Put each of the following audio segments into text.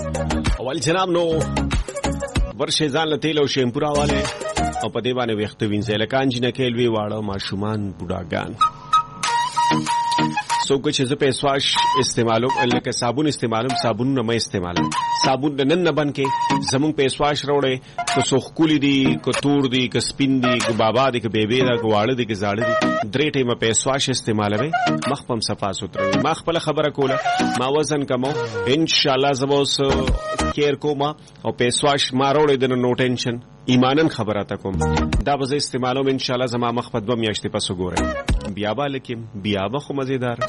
اول جناب نو ورشه ځان له تیل او شیمپو راواله او په دې باندې وخت وینځه لکان جنہ کې لوي واړه ماشومان بوډاګان سو کچھ ز په سواش استعمالو لکه صابون استعمالو صابون نه مې استعمالو صابون د نن نه بن کې زمون په سواش روړې کو سوخکولي دي کو تور دي کو سپین دي کو بابا دي کو بیبي دا کو واړه دي کو زاړه دي درې ټیمه په سواش استعمالوي مخ پم صفا سوتره ما خپل خبره کوله ما وزن کمو ان شاء الله زبوس کیر کوما او په سواش ما روړې د نو ټینشن ایمانن خبره تا کوم دا به استعمالو ان شاء الله زما مخ په 2 میاشتې پس وګورم بیا به لیکم بیا به خو مزیدار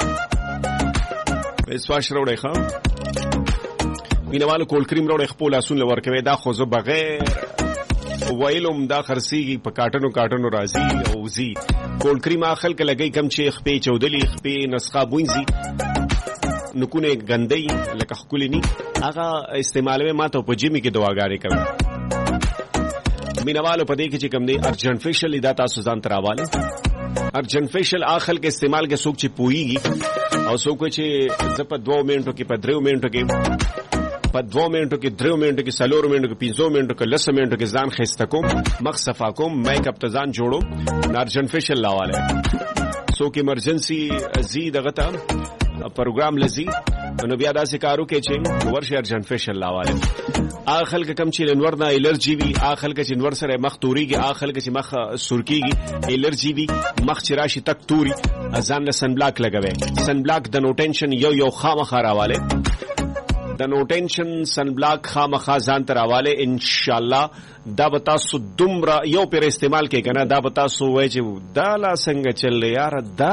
سواش روړې ښه وینوالو کول کریم روړې خپل اسون لور کوي دا خو زه بغیر وایلوم دا خرسيږي په کاټنو راځي او زی کول کریم اخل کې لګي کم چې خپې چودلې خپې نسخه بوینځي نکونه ګندې لکه خکولني هغه استعمالوي ماته په جیمی کې دواګاری کوي مینوالو په دې کې چې کم دی ارجنټ فیشل دا تاسو ځان تراواله ارجنټ فیشل اخل کې استعمال کې څوک چې پويږي او څوک چې په 2 منټو کې په 3 منټو کې په 2 منټو کې 3 منټو کې 4 منټو کې 5 منټو کې 10 منټو کې ځان خسته کوم مخ صفا کوم میک اپ ته ځان جوړو ارجنټ فیشل لاواله څوک ایمرجنسي زی دغه ته پروګرام لذي نو بیا دا سکارو کې چې ورشي ارجنټ فیشل لاواله اخل کې کم چې لنور نه الرجی وی اخل کې چې نور سره مخ توريږي اخل کې چې مخ سرکیږي الرجی وی مخ چې راشي تک توري ځان له سن بلاک لګوي سن بلاک د نو ټینشن یو خامخا راواله د نو ټینشن سن بلاک خامخا ځان تر حواله ان شاء الله دا بتا سو دومره یو پر استعمال کې کنه دا بتا سو وای چې دا لا څنګه چل یار دا